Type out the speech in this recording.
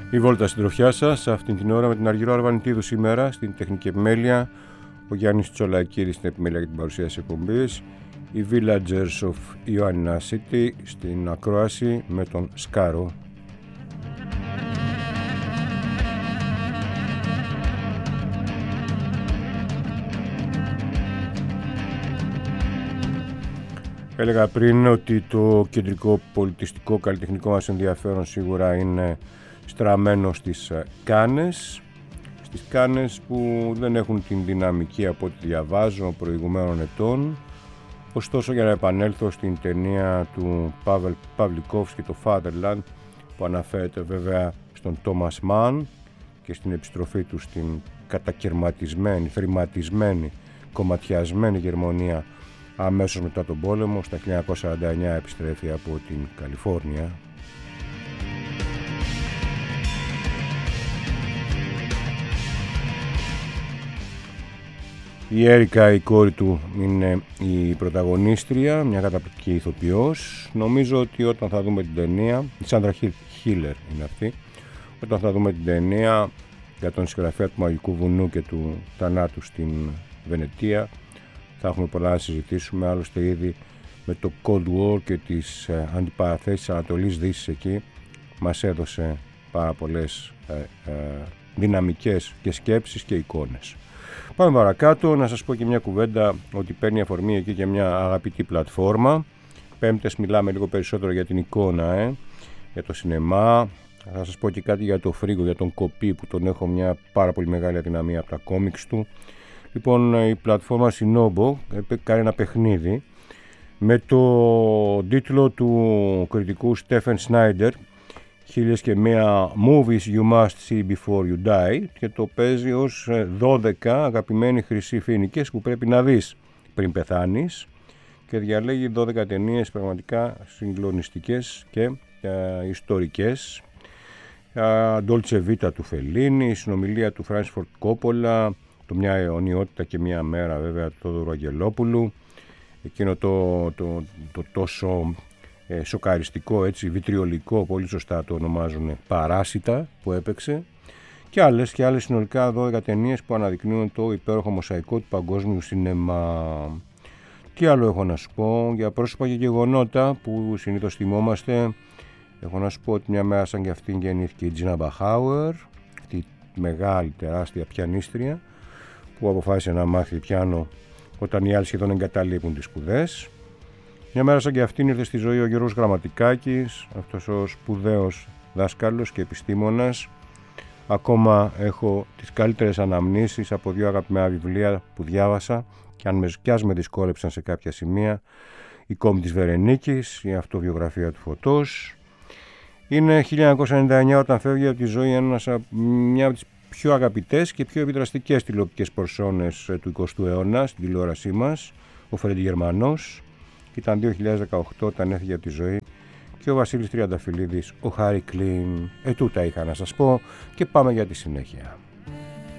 Η βόλτα στην τροφιά σας αυτήν την ώρα με την Αργυρό Αρβανιτίδου σήμερα στην τεχνική επιμέλεια, ο Γιάννης Τσολακίδης στην επιμέλεια για την παρουσίαση εκπομπής, οι Villagers of Ioannina City στην ακρόαση με τον Σκάρο. Έλεγα πριν ότι το κεντρικό πολιτιστικό καλλιτεχνικό μας ενδιαφέρον σίγουρα είναι στραμμένο στις Κάνες. Στις Κάνες που δεν έχουν την δυναμική από ό,τι διαβάζω προηγουμένων ετών. Ωστόσο, για να επανέλθω στην ταινία του Παύλ Παυλικόφσκι, το Fatherland, που αναφέρεται βέβαια στον Τόμας Μαν και στην επιστροφή του στην κατακερματισμένη, θρηματισμένη, κομματιασμένη Γερμανία αμέσως μετά τον πόλεμο, στα 1949 επιστρέφει από την Καλιφόρνια. Η Έρικα, η κόρη του, είναι η πρωταγωνίστρια, μια καταπληκτική ηθοποιός. Νομίζω ότι όταν θα δούμε την ταινία, η Σάντρα Χίλερ είναι αυτή, όταν θα δούμε την ταινία για τον συγγραφέα του Μαγικού Βουνού και του θανάτου στην Βενετία, θα έχουμε πολλά να συζητήσουμε. Άλλωστε ήδη με το Cold War και τις αντιπαραθέσεις Ανατολής Δύσης εκεί μας έδωσε πάρα πολλές δυναμικές και σκέψεις και εικόνες. Πάμε παρακάτω, να σας πω και μια κουβέντα ότι παίρνει αφορμή εκεί και μια αγαπητή πλατφόρμα. Πέμπτες μιλάμε λίγο περισσότερο για την εικόνα, για το σινεμά. Θα σας πω και κάτι για το Φρίγκο, για τον Κοπή που τον έχω μια πάρα πολύ μεγάλη αδυναμία από τα κόμιξ του. Λοιπόν, η πλατφόρμα Sinobo κάνει ένα παιχνίδι με το τίτλο του κριτικού Στέφεν Σνάιντερ, 1001 Movies You Must See Before You Die, και το παίζει ως 12 αγαπημένοι χρυσοί φοίνικες που πρέπει να δεις πριν πεθάνεις, και διαλέγει 12 ταινίες πραγματικά συγκλονιστικές και ιστορικές. Dolce Vita του Φελίνη, η συνομιλία του Φράνσις Κόπολα, το Μια αιωνιότητα και μια μέρα βέβαια του Θόδωρου Αγγελόπουλου, εκείνο το τόσο σοκαριστικό, έτσι, βιτριολικό, πολύ σωστά το ονομάζουν, Παράσιτα, που έπαιξε, και άλλες συνολικά 12 ταινίες που αναδεικνύουν το υπέροχο μοσαϊκό του παγκόσμιου σινεμά. Τι άλλο έχω να σου πω για πρόσωπα και γεγονότα που συνήθως θυμόμαστε? Έχω να σου πω ότι μια μέρα σαν και αυτήν γεννήθηκε η Τζίνα Μπαχάουερ, αυτή η μεγάλη τεράστια πιανίστρια που αποφάσισε να μάθει πιάνο όταν οι άλλοι σχεδόν εγκαταλείπουν τις σπουδές. Μια μέρα σαν και αυτήν ήρθε στη ζωή ο Γιώργος Γραμματικάκης, αυτός ο σπουδαίος δάσκαλος και επιστήμονας. Ακόμα έχω τις καλύτερες αναμνήσεις από δύο αγαπημένα βιβλία που διάβασα, και ας με δυσκόλεψαν σε κάποια σημεία: η Κόμη της Βερενίκης, η αυτοβιογραφία του Φωτός. Είναι 1999 όταν φεύγει από τη ζωή μια από τις πιο αγαπητές και πιο επιδραστικές τηλεοπτικές περσόνες του 20ου αιώνα στην τηλεόρασή μας, ο Φρέντι Γερμανός. Ήταν 2018 όταν έφυγε από τη ζωή και ο Βασίλης Τριανταφυλλίδης, ο Χάρη Κλίν. Τούτα είχα να σας πω και πάμε για τη συνέχεια.